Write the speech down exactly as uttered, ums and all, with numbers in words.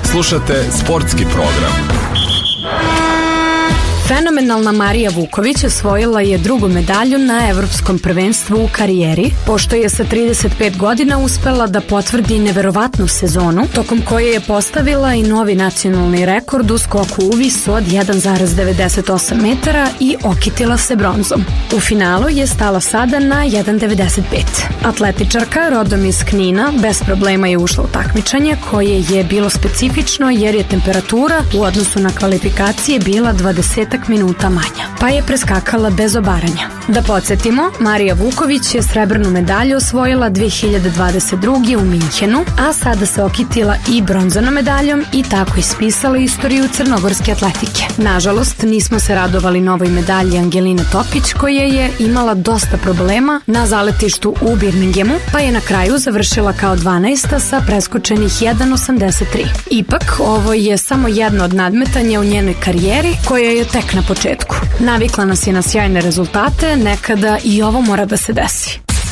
Slušate sportski program. Fenomenalna Marija Vuković osvojila je drugu medalju na evropskom prvenstvu u karijeri, pošto je sa trideset pet godina uspela da potvrdi neverovatnu sezonu, tokom koje je postavila i novi nacionalni rekord u skoku uvis od jedan zarez devedeset osam metara i okitila se bronzom. U finalu je stala sada na jedan zarez devedeset pet. Atletičarka rodom iz Knina bez problema je ušla u takmičenje koje je bilo specifično jer je temperatura u odnosu na kvalifikacije bila dvadeset minuta manja, pa je preskakala bez obaranja. Da podsjetimo, Marija Vuković je srebrnu medalju osvojila dve hiljade dvadeset druge. u Minhenu, a sada se okitila i bronzanom medaljom i tako ispisala istoriju crnogorske atletike. Nažalost, nismo se radovali novoj medalji Angeline Topić, koja je imala dosta problema na zaletištu u Birminghamu, pa je na kraju završila kao dvanaesta sa preskočenih jedan zarez osamdeset tri. Ipak, ovo je samo jedno od nadmetanja u njenoj karijeri, koja je tek na početku. Navikla nas je na sjajne rezultate, nekada i ovo mora da se desi.